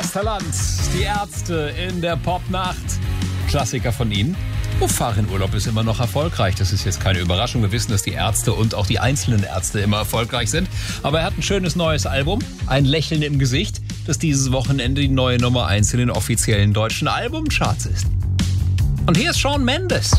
Münsterland, die Ärzte in der Popnacht. Klassiker von ihnen. Fahrradurlaub ist immer noch erfolgreich. Das ist jetzt keine Überraschung. Wir wissen, dass die Ärzte und auch die einzelnen Ärzte immer erfolgreich sind. Aber er hat ein schönes neues Album, ein Lächeln im Gesicht, das dieses Wochenende die neue Nummer 1 in den offiziellen deutschen Albumcharts ist. Und hier ist Shawn Mendes.